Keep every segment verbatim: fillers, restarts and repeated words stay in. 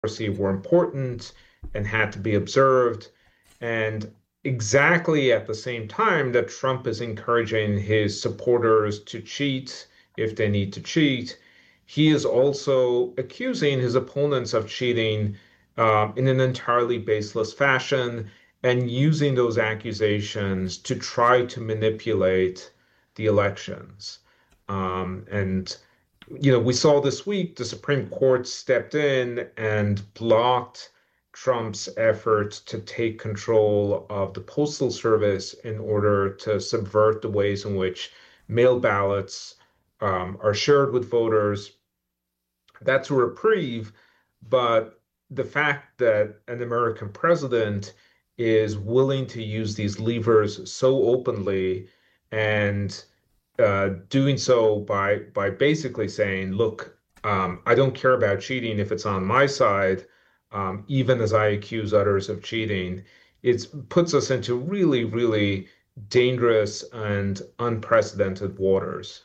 were important and had to be observed. And exactly at the same time that Trump is encouraging his supporters to cheat if they need to cheat, he is also accusing his opponents of cheating um, in an entirely baseless fashion and using those accusations to try to manipulate the elections. Um, and you know, we saw this week the Supreme Court stepped in and blocked Trump's efforts to take control of the Postal Service in order to subvert the ways in which mail ballots um, are shared with voters. That's a reprieve, but the fact that an American president is willing to use these levers so openly and uh, doing so by by basically saying, "Look, um, I don't care about cheating if it's on my side, um, even as I accuse others of cheating." It puts us into really, really dangerous and unprecedented waters.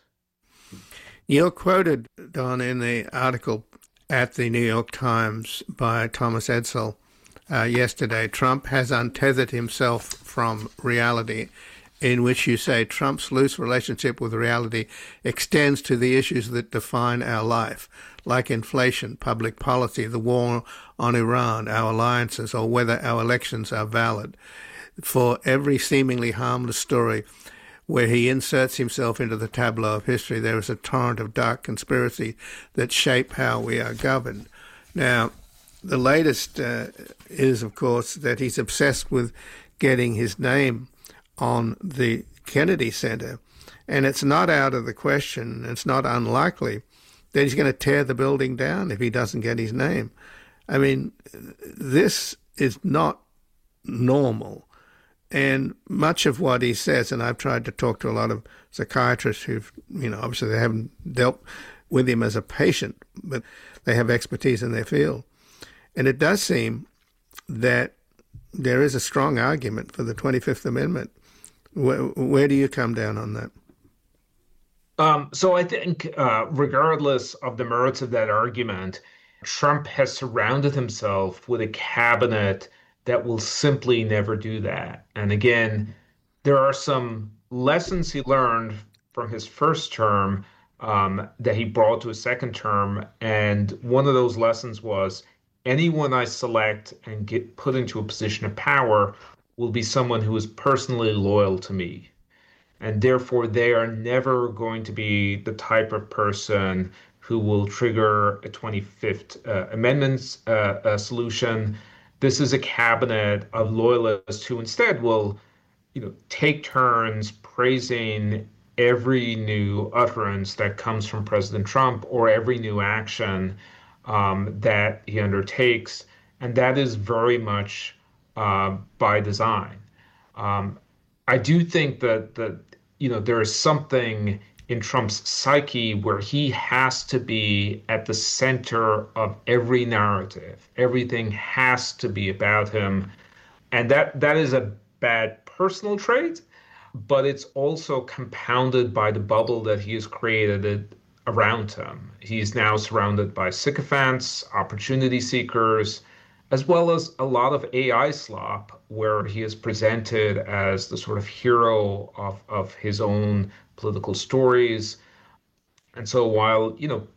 You're quoted, Don, in the article at the New York Times by Thomas Edsall uh, yesterday. Trump has untethered himself from reality, in which you say Trump's loose relationship with reality extends to the issues that define our life, like inflation, public policy, the war on Iran, our alliances, or whether our elections are valid. For every seemingly harmless story where he inserts himself into the tableau of history, there is a torrent of dark conspiracy that shape how we are governed. Now, the latest uh, is, of course, that he's obsessed with getting his name on the Kennedy Center, and it's not out of the question, it's not unlikely that he's going to tear the building down if he doesn't get his name. I mean, this is not normal. And much of what he says, and I've tried to talk to a lot of psychiatrists who've, you know, obviously they haven't dealt with him as a patient, but they have expertise in their field. And it does seem that there is a strong argument for the twenty-fifth Amendment. Where, where do you come down on that? Um, so I think, uh, regardless of the merits of that argument, Trump has surrounded himself with a cabinet that will simply never do that. And again, there are some lessons he learned from his first term um, that he brought to his second term. And one of those lessons was anyone I select and get put into a position of power will be someone who is personally loyal to me. And therefore, they are never going to be the type of person who will trigger a twenty-fifth uh, Amendment uh, uh, solution. This is a cabinet of loyalists who instead will, you know, take turns praising every new utterance that comes from President Trump or every new action um, that he undertakes, and that is very much uh, by design. Um, I do think that that you know there is something in Trump's psyche where he has to be at the center of every narrative. Everything has to be about him. And that that is a bad personal trait, but it's also compounded by the bubble that he has created around him. He's now surrounded by sycophants, opportunity seekers, as well as a lot of A I slop, where he is presented as the sort of hero of, of his own political stories. And so while, you know,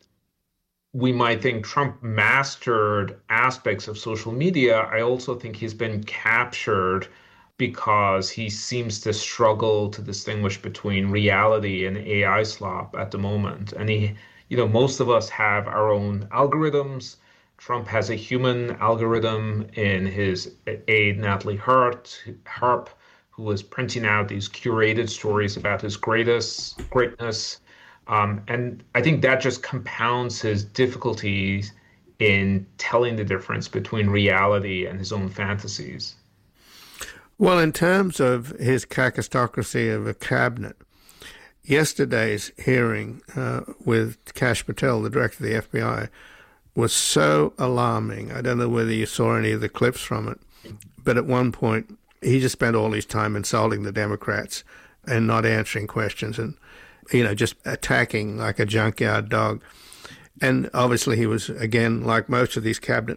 we might think Trump mastered aspects of social media, I also think he's been captured because he seems to struggle to distinguish between reality and A I slop at the moment. And he, you know, most of us have our own algorithms. Trump has a human algorithm in his aide, Natalie Hart, Harp, who is printing out these curated stories about his greatest greatness. Um, and I think that just compounds his difficulties in telling the difference between reality and his own fantasies. Well, in terms of his kakistocracy of a cabinet, yesterday's hearing uh, with Kash Patel, the director of the F B I, was so alarming. I don't know whether you saw any of the clips from it, but at one point, he just spent all his time insulting the Democrats and not answering questions and, you know, just attacking like a junkyard dog. And obviously he was, again, like most of these cabinet